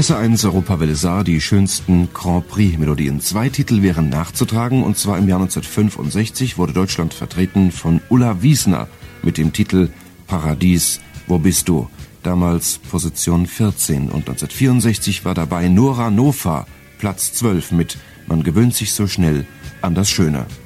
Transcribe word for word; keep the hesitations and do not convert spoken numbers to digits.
S R eins Europawelle sah die schönsten Grand Prix-Melodien. Zwei Titel wären nachzutragen, und zwar im Jahr neunzehnhundertfünfundsechzig wurde Deutschland vertreten von Ulla Wiesner mit dem Titel Paradies, wo bist du? Damals Position vierzehn, und neunzehnhundertvierundsechzig war dabei Nora Nofa, Platz zwölf mit Man gewöhnt sich so schnell an das Schöne.